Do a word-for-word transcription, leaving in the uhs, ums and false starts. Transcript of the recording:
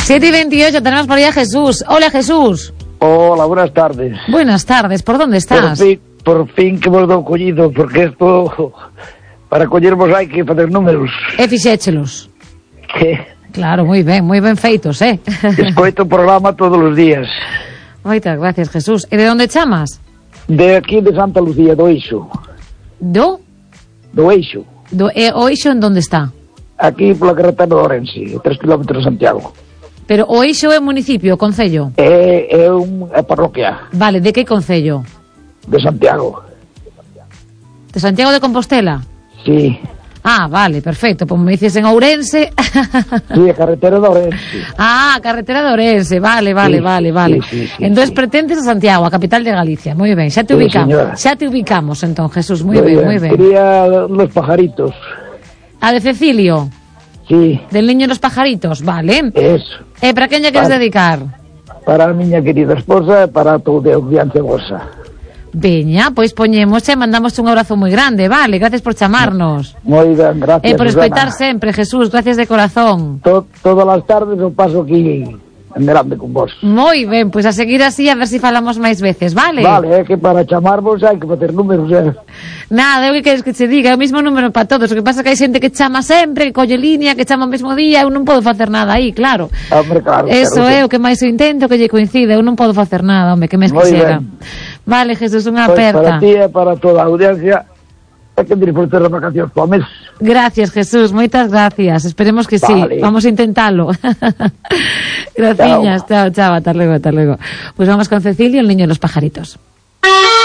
siete y veintiocho, tenemos por ahí a Jesús. Hola, Jesús. Hola, buenas tardes. Buenas tardes, ¿por dónde estás? Por fin, por fin que vos dou collido, porque esto, para collervos hai que facer números. E fixéchelos. Que Claro, moi ben, moi ben feitos, eh? escoito o programa todos os días. Moitas gracias, Jesús. E de onde chamas? De aquí de Santa Lucía, do Eixo. Do? Do Eixo. Do e o Eixo en donde está? Aquí pola carretera de Ourense, tres kilómetros de Santiago. Pero o Eixo é municipio, concello? É, é unha parroquia Vale, de que concello? de Santiago. De Santiago de Compostela? Sí, Ah, vale, perfecto. Pues me dices en Ourense. sí, a carretera de Ourense. Ah, carretera de Ourense. Vale, vale, Sí, vale, sí, vale. sí, sí, Entonces sí. pretendes a Santiago, a capital de Galicia. Muy bien, xa te Sí, ubicamos. señora. Xa te ubicamos, entón, Jesús. Muy bien, muy bien. Quería los pajaritos. A de Cecilio, Sí, del niño y los pajaritos, vale. eso. Eh, para quen lle queres Vale. dedicar? Para a miña querida esposa e para toda a audiencia vosa. Veña, pois poñemos e mandamos un abrazo moi grande, vale. Gracias por chamarnos. Moi ben, gracias. E eh, por escoitar Susana. sempre, Jesús. Gracias de corazón. To, todas as tardes eu paso aquí en grande con vos. Moi ben, pois a seguir así, a ver se si falamos máis veces, vale? Vale, é que para chamarvos hai que facer números, eh? Nada, eu que queres que che diga, é o mesmo número para todos. O que pasa é que hai xente que chama sempre, que colle línea, que chama o mesmo día, eu non podo facer nada aí, claro. Hombre, claro. Eso claro, é o que máis eu intento, que lle coincida, eu non podo facer nada, hombre, que mes Moi quixera. ben. Vale, Jesús, unha Pois aperta. para ti e para toda a audiencia hai que disfrutar das vacacións para o mes. Gracias, Jesús, moitas gracias. Esperemos que sí, Vale. vamos a intentalo. Graciñas, chao, chao, hasta luego, hasta luego. Pues vamos con Cecilio, el niño de los pajaritos.